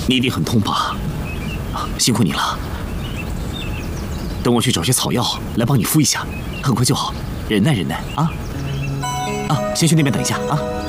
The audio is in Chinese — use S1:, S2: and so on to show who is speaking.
S1: 你一定很痛吧？辛苦你了。等我去找些草药来帮你敷一下，很快就好。忍耐忍耐啊！先去那边等一下啊。